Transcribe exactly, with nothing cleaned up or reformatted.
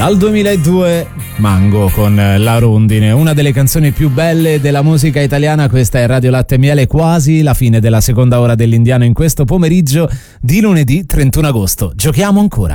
Dal duemiladue Mango con La Rondine, una delle canzoni più belle della musica italiana. Questa è Radio Latte e Miele, quasi la fine della seconda ora dell'Indiano in questo pomeriggio di lunedì trentuno agosto. Giochiamo ancora.